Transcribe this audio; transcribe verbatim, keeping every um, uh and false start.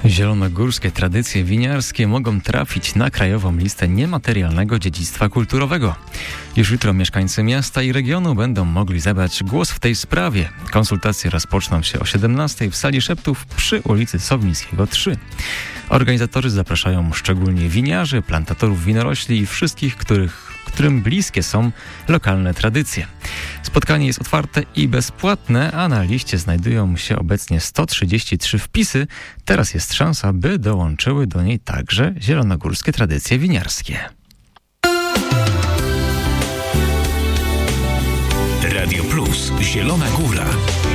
Zielonogórskie tradycje winiarskie mogą trafić na krajową listę niematerialnego dziedzictwa kulturowego. Już jutro mieszkańcy miasta i regionu będą mogli zabrać głos w tej sprawie. Konsultacje rozpoczną się o siedemnastej w sali szeptów przy ulicy Sowińskiego trzy. Organizatorzy zapraszają szczególnie winiarzy, plantatorów winorośli i wszystkich, których, którym bliskie są lokalne tradycje. Spotkanie jest otwarte i bezpłatne, a na liście znajdują się obecnie sto trzydzieści trzy wpisy. Teraz jest szansa, by dołączyły do niej także zielonogórskie tradycje winiarskie. Radio Plus. Zielona Góra.